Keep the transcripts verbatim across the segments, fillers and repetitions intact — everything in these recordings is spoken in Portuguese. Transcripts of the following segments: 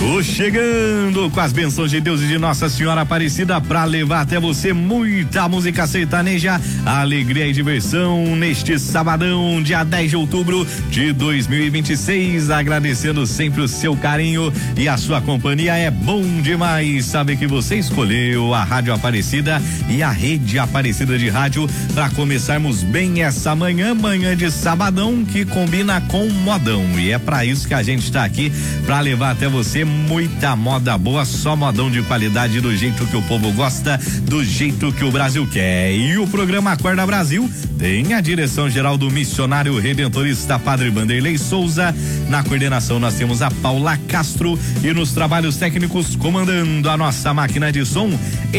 Tô chegando com as bênçãos de Deus e de Nossa Senhora Aparecida para levar até você muita música sertaneja, alegria e diversão neste sabadão, dia dez de outubro de dois mil e vinte e seis. Agradecendo sempre o seu carinho e a sua companhia. É bom demais saber que você escolheu a Rádio Aparecida e a Rede Aparecida de Rádio para começarmos bem essa manhã, manhã de sabadão que combina com modão. E é para isso que a gente está aqui, para levar até você muita moda boa, só modão de qualidade, do jeito que o povo gosta, do jeito que o Brasil quer. E o programa Acorda Brasil tem a direção geral do missionário redentorista Padre Vanderlei Souza. Na coordenação nós temos a Paula Castro e nos trabalhos técnicos comandando a nossa máquina de som,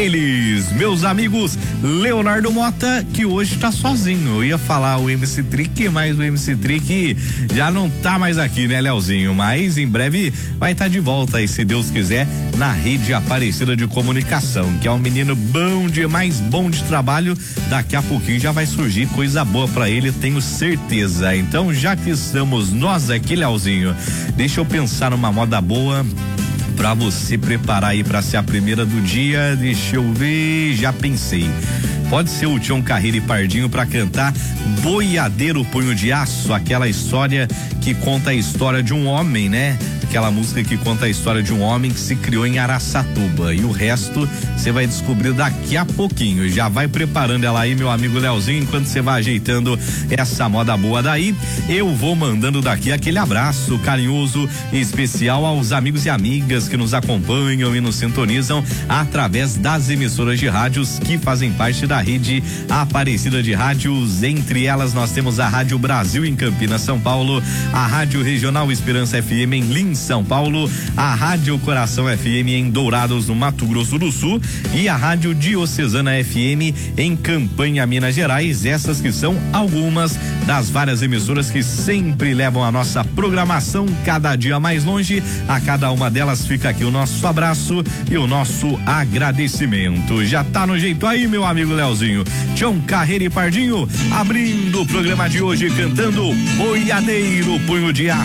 eles, meus amigos, Leonardo Mota, que hoje tá sozinho. Eu ia falar o M C Trick, mas o M C Trick já não tá mais aqui, né, Leozinho? Mas em breve vai estar tá de volta aí, se Deus quiser, na Rede Aparecida de Comunicação, que é um menino bom demais, bom de trabalho. Daqui a pouquinho já vai surgir coisa boa pra ele, tenho certeza. Então, já que estamos nós aqui, Leozinho, deixa eu pensar numa moda boa pra você preparar aí pra ser a primeira do dia. Deixa eu ver, já pensei. Pode ser o Tião Carreiro e Pardinho pra cantar Boiadeiro Punho de Aço, aquela história que conta a história de um homem, né? Aquela música que conta a história de um homem que se criou em Araçatuba, e o resto você vai descobrir daqui a pouquinho. Já vai preparando ela aí, meu amigo Leozinho, enquanto você vai ajeitando essa moda boa daí, eu vou mandando daqui aquele abraço carinhoso e especial aos amigos e amigas que nos acompanham e nos sintonizam através das emissoras de rádios que fazem parte da Rede Aparecida de Rádios. Entre elas nós temos a Rádio Brasil em Campinas, São Paulo, a Rádio Regional Esperança F M em Lins, São Paulo, a Rádio Coração F M em Dourados, no Mato Grosso do Sul, e a Rádio Diocesana F M em Campanha, Minas Gerais. Essas que são algumas das várias emissoras que sempre levam a nossa programação cada dia mais longe. A cada uma delas fica aqui o nosso abraço e o nosso agradecimento. Já tá no jeito aí, meu amigo Leozinho. Tião Carreiro e Pardinho abrindo o programa de hoje cantando Boiadeiro Punho de Aço.